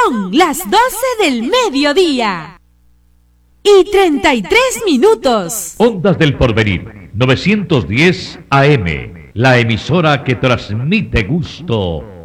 Son las 12 del mediodía y 33 minutos. Ondas del Porvenir, 910 AM, la emisora que transmite gusto